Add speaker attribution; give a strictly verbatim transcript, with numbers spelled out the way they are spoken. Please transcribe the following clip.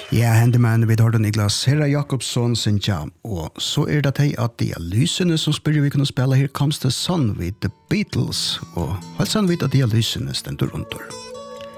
Speaker 1: Ja, hendemann, vi tar den Niklas Herra Jakobsson, Sintja, og så er det de at de er lysene som spør vi kunne spille Here Comes the Sun with The Beatles, og halsen vidt at de er lysene stendur rundt.